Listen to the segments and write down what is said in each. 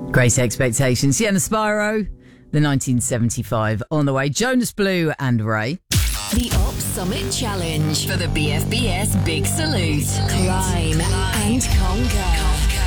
Great Expectations. Sienna Spyro, the 1975 on the way. Jonas Blue and Ray. The Op Summit Challenge for the BFBS Big Salute. Climb and conquer.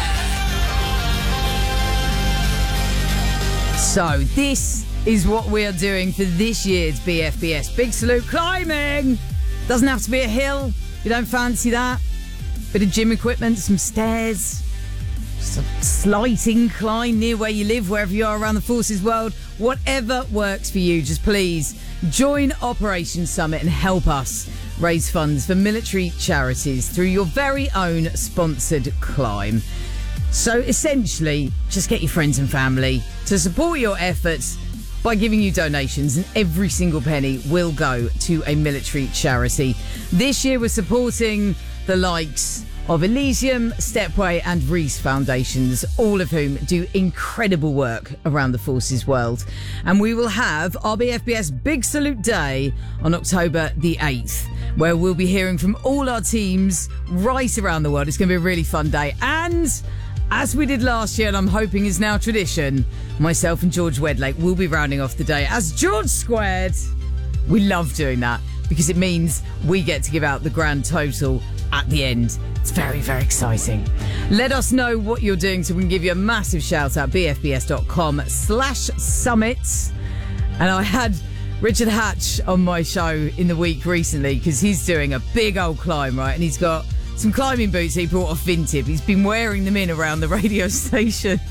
So this is what we are doing for this year's BFBS Big Salute. Climbing! Doesn't have to be a hill. If you don't fancy that. Bit of gym equipment, some stairs. Just a slight incline near where you live, wherever you are around the Forces world. Whatever works for you, just please join Operation Summit and help us raise funds for military charities through your very own sponsored climb. So essentially, just get your friends and family to support your efforts by giving you donations, and every single penny will go to a military charity. This year we're supporting the likes of Elysium, Stepway and Reese Foundations, all of whom do incredible work around the Forces world. And we will have our BFBS Big Salute Day on October the 8th, where we'll be hearing from all our teams right around the world. It's going to be a really fun day. And as we did last year, and I'm hoping is now tradition, myself and George Wedlake will be rounding off the day as George Squared. We love doing that because it means we get to give out the grand total at the end. It's very, very exciting. Let us know what you're doing so we can give you a massive shout out. bfbs.com/summit. And I had Richard Hatch on my show in the week recently because he's doing a big old climb, right? And he's got some climbing boots he brought off Vintib. He's been wearing them in around the radio station.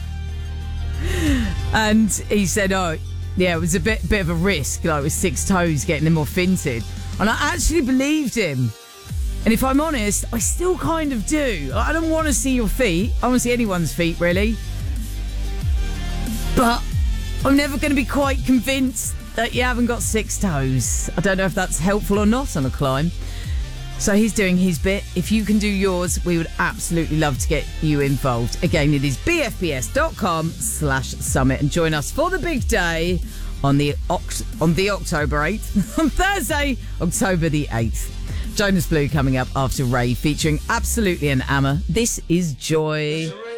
And he said, oh, yeah, it was a bit of a risk, like with 6 toes, getting them off Vintib. And I actually believed him. And if I'm honest, I still kind of do. I don't want to see your feet. I don't want to see anyone's feet, really. But I'm never going to be quite convinced that you haven't got 6 toes. I don't know if that's helpful or not on a climb. So he's doing his bit. If you can do yours, we would absolutely love to get you involved. Again, it is bfbs.com/summit and join us for the big day on the October 8th, on Thursday, October the 8th. Jonas Blue coming up after Ray, featuring Absolutely an Amma. This is Joy.